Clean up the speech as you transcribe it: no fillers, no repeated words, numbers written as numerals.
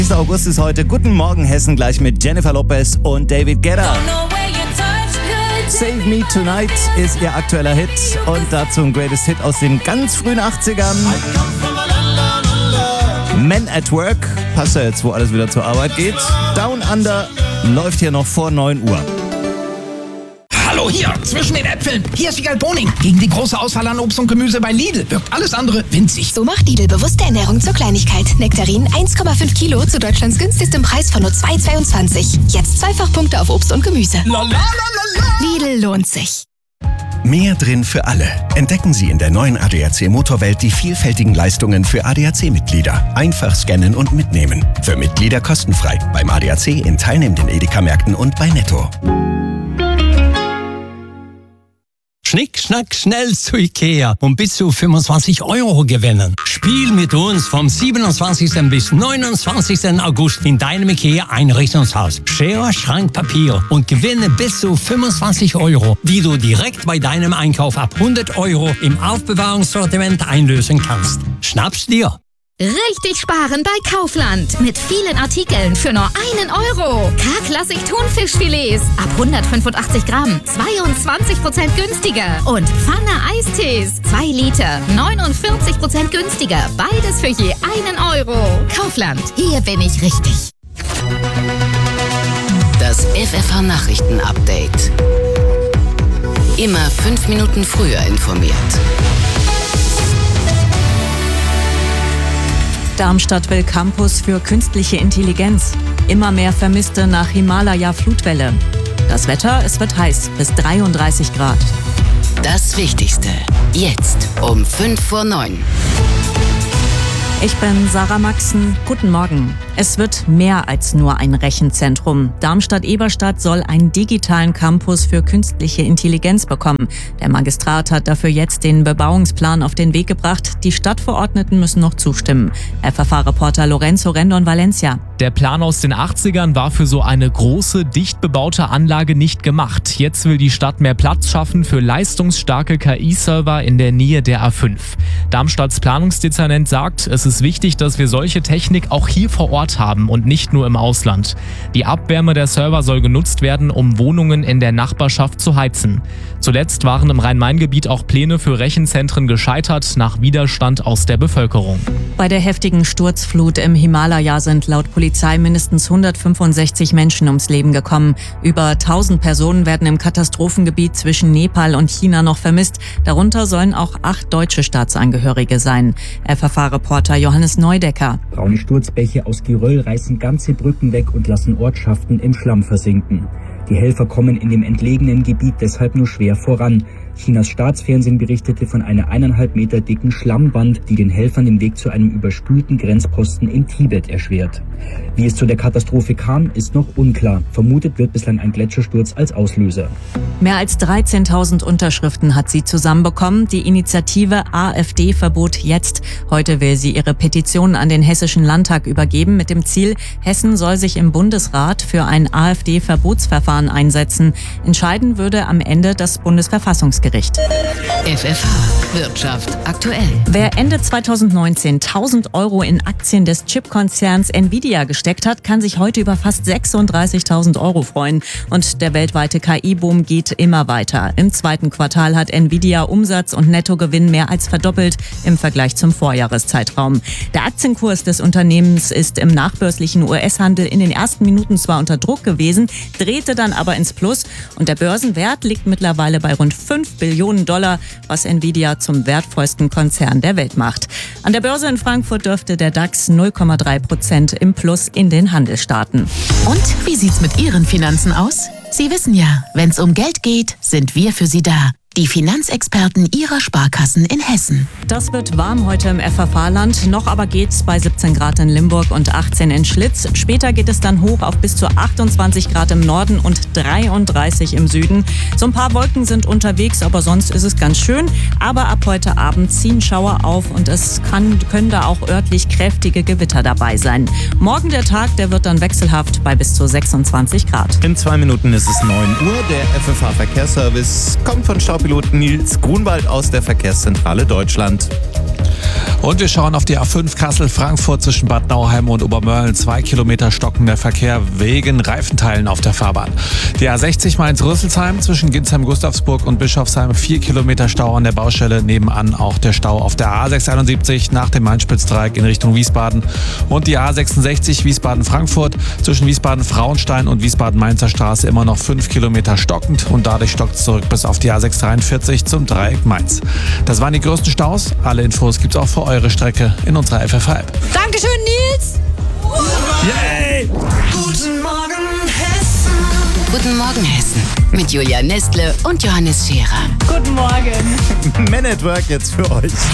August ist heute. Guten Morgen Hessen, gleich mit Jennifer Lopez und David Guetta. Save Me Tonight ist ihr aktueller Hit und dazu ein Greatest Hit aus den ganz frühen 80ern. Men at Work, passt ja jetzt, wo alles wieder zur Arbeit geht. Down Under läuft hier noch vor 9 Uhr. Hallo hier, zwischen den Äpfeln. Hier ist Wiegald Boning. Gegen die große Auswahl an Obst und Gemüse bei Lidl wirkt alles andere winzig. So macht Lidl bewusste Ernährung zur Kleinigkeit. Nektarinen 1,5 Kilo zu Deutschlands günstigstem Preis von nur 2,22. Jetzt Zweifachpunkte auf Obst und Gemüse. Lidl lohnt sich. Mehr drin für alle. Entdecken Sie in der neuen ADAC Motorwelt die vielfältigen Leistungen für ADAC-Mitglieder. Einfach scannen und mitnehmen. Für Mitglieder kostenfrei. Beim ADAC in teilnehmenden Edeka-Märkten und bei Netto. Schnick, schnack, schnell zu Ikea und bis zu 25 € gewinnen. Spiel mit uns vom 27. bis 29. August in deinem Ikea-Einrichtungshaus. Schere, Schrank, Papier und gewinne bis zu 25 €, die du direkt bei deinem Einkauf ab 100 € im Aufbewahrungssortiment einlösen kannst. Schnapp's dir! Richtig sparen bei Kaufland. Mit vielen Artikeln für nur 1 €. K-Klassik Thunfischfilets ab 185 Gramm. 22% günstiger. Und Pfanne Eistees. 2 Liter. 49% günstiger. Beides für je 1 €. Kaufland. Hier bin ich richtig. Das FFH-Nachrichten-Update. Immer 5 Minuten früher informiert. Darmstadt will Campus für künstliche Intelligenz. Immer mehr Vermisste nach Himalaya-Flutwelle. Das Wetter, es wird heiß, bis 33 Grad. Das Wichtigste, jetzt um 8:55. Ich bin Sarah Maxen. Guten Morgen. Es wird mehr als nur ein Rechenzentrum. Darmstadt-Eberstadt soll einen digitalen Campus für künstliche Intelligenz bekommen. Der Magistrat hat dafür jetzt den Bebauungsplan auf den Weg gebracht. Die Stadtverordneten müssen noch zustimmen. FFH-Reporter Lorenzo Rendon-Valencia. Der Plan aus den 80ern war für so eine große, dicht bebaute Anlage nicht gemacht. Jetzt will die Stadt mehr Platz schaffen für leistungsstarke KI-Server in der Nähe der A5. Darmstadts Planungsdezernent sagt, es ist wichtig, dass wir solche Technik auch hier vor Ort haben und nicht nur im Ausland. Die Abwärme der Server soll genutzt werden, um Wohnungen in der Nachbarschaft zu heizen. Zuletzt waren im Rhein-Main-Gebiet auch Pläne für Rechenzentren gescheitert, nach Widerstand aus der Bevölkerung. Bei der heftigen Sturzflut im Himalaya sind laut Polizei mindestens 165 Menschen ums Leben gekommen. Über 1000 Personen werden im Katastrophengebiet zwischen Nepal und China noch vermisst. Darunter sollen auch 8 deutsche Staatsangehörige sein. FFH-Reporter Johannes Neudecker. Braune Sturzbäche aus Geröll reißen ganze Brücken weg und lassen Ortschaften im Schlamm versinken. Die Helfer kommen in dem entlegenen Gebiet deshalb nur schwer voran. Chinas Staatsfernsehen berichtete von einer 1,5 Meter dicken Schlammwand, die den Helfern den Weg zu einem überspülten Grenzposten in Tibet erschwert. Wie es zu der Katastrophe kam, ist noch unklar. Vermutet wird bislang ein Gletschersturz als Auslöser. Mehr als 13.000 Unterschriften hat sie zusammenbekommen. Die Initiative AfD Verbot jetzt. Heute will sie ihre Petition an den Hessischen Landtag übergeben mit dem Ziel, Hessen soll sich im Bundesrat für ein AfD-Verbotsverfahren einsetzen. Entscheiden würde am Ende das Bundesverfassungsgericht. FFH Wirtschaft aktuell. Wer Ende 2019 1.000 € in Aktien des Chipkonzerns Nvidia gesteckt hat, kann sich heute über fast 36.000 € freuen. Und der weltweite KI-Boom geht immer weiter. Im zweiten Quartal hat Nvidia Umsatz und Nettogewinn mehr als verdoppelt im Vergleich zum Vorjahreszeitraum. Der Aktienkurs des Unternehmens ist im nachbörslichen US-Handel in den ersten Minuten zwar unter Druck gewesen, drehte dann aber ins Plus und der Börsenwert liegt mittlerweile bei rund 5 Billionen $, was Nvidia zum wertvollsten Konzern der Welt macht. An der Börse in Frankfurt dürfte der DAX 0,3% im Plus in den Handel starten. Und wie sieht's mit Ihren Finanzen aus? Sie wissen ja, wenn's um Geld geht, sind wir für Sie da. Die Finanzexperten Ihrer Sparkassen in Hessen. Das wird warm heute im FFH-Land. Noch aber geht's bei 17 Grad in Limburg und 18 in Schlitz. Später geht es dann hoch auf bis zu 28 Grad im Norden und 33 im Süden. So ein paar Wolken sind unterwegs, aber sonst ist es ganz schön. Aber ab heute Abend ziehen Schauer auf und es können da auch örtlich kräftige Gewitter dabei sein. Morgen der Tag, der wird dann wechselhaft bei bis zu 26 Grad. In 2 Minuten ist es 9 Uhr. Der FFH-Verkehrsservice kommt von Staub FFH-Pilot Nils Grunwald aus der Verkehrszentrale Deutschland. Und wir schauen auf die A5 Kassel-Frankfurt zwischen Bad Nauheim und Obermörlen. 2 Kilometer stockender Verkehr wegen Reifenteilen auf der Fahrbahn. Die A60 Mainz-Rüsselsheim zwischen Ginsheim-Gustavsburg und Bischofsheim. 4 Kilometer Stau an der Baustelle. Nebenan auch der Stau auf der A671 nach dem Main-Spitz-Dreieck in Richtung Wiesbaden. Und die A66 Wiesbaden-Frankfurt zwischen Wiesbaden-Frauenstein und Wiesbaden-Mainzer Straße immer noch 5 Kilometer stockend. Und dadurch stockt es zurück bis auf die A643 zum Dreieck Mainz. Das waren die größten Staus. Alle Infos gibt's auch für eure Strecke in unserer FFH-App. Dankeschön, Nils! Yay! Guten Morgen, Hessen. Guten Morgen, Hessen. Mit Julia Nestle und Johannes Scherer. Guten Morgen. Man at Work jetzt für euch.